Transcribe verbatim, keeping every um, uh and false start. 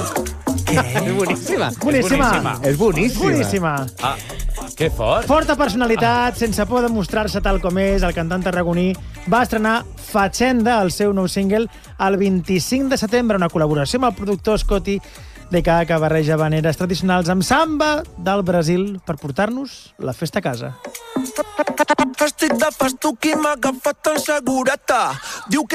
És boníssima. Boníssima. És boníssima. Boníssima. Ah, que fort. Forta personalitat, sense por de mostrar-se tal com és, el cantant tarragoní va estrenar Fatxenda, el seu nou single, el vint-i-cinc de setembre, una col·laboració amb el productor Scotty de K, que barreja habaneres tradicionals amb samba del Brasil per portar-nos la festa a casa. Estic de festuc i m'ha agafat tan segureta. Diu que